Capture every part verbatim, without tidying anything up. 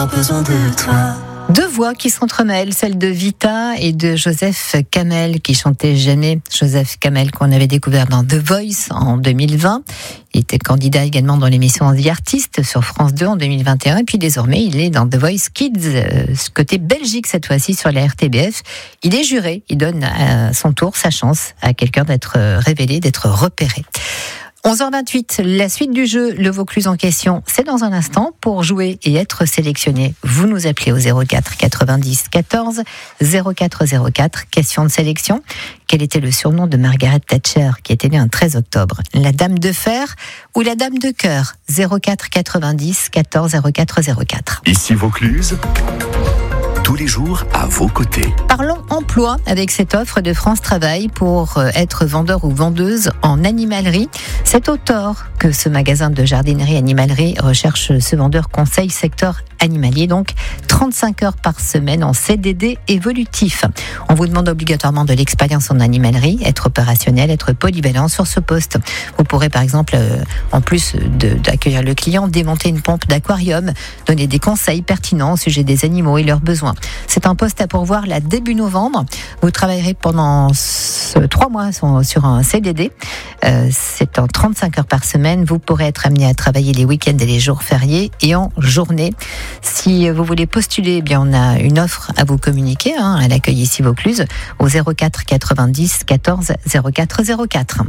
besoin de toi. Deux voix qui s'entremêlent, celle de Vita et de Joseph Kamel qui chantait Jamais. Joseph Kamel qu'on avait découvert dans The Voice en deux mille vingt. Il était candidat également dans l'émission The Artist sur France deux en deux mille vingt et un. Et puis désormais, il est dans The Voice Kids, euh, côté Belgique cette fois-ci sur la R T B F. Il est juré, il donne à son tour sa chance à quelqu'un d'être révélé, d'être repéré. onze heures vingt-huit, la suite du jeu, le Vaucluse en question, c'est dans un instant. Pour jouer et être sélectionné, vous nous appelez au zéro quatre quatre-vingt-dix quatorze zéro quatre zéro quatre. Question de sélection. Quel était le surnom de Margaret Thatcher, qui était née un treize octobre? La dame de fer ou la dame de cœur? Zéro quatre quatre-vingt-dix quatorze zéro quatre zéro quatre. Ici Vaucluse, tous les jours à vos côtés. Parlons emploi avec cette offre de France Travail pour être vendeur ou vendeuse en animalerie. C'est au tort que ce magasin de jardinerie animalerie recherche ce vendeur conseil secteur animalier, donc trente-cinq heures par semaine en C D D évolutif. On vous demande obligatoirement de l'expérience en animalerie, être opérationnel, être polyvalent sur ce poste. Vous pourrez par exemple, euh, en plus de, d'accueillir le client, démonter une pompe d'aquarium, donner des conseils pertinents au sujet des animaux et leurs besoins. C'est un poste à pourvoir là début novembre. Vous travaillerez pendant ce, trois mois sur un C D D. Euh, c'est en trente-cinq heures par semaine. Vous pourrez être amené à travailler les week-ends et les jours fériés et en journée. Si vous voulez postuler, eh bien on a une offre à vous communiquer hein, à l'accueil ici Vaucluse au zéro quatre quatre-vingt-dix quatorze zéro quatre zéro quatre.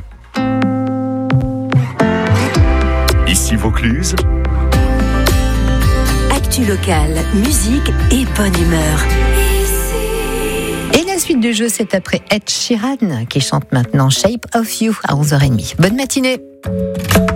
Ici Vaucluse. Actu locale, musique et bonne humeur. Et la suite du jeu, c'est après Ed Sheeran qui chante maintenant Shape of You à onze heures trente. Bonne matinée.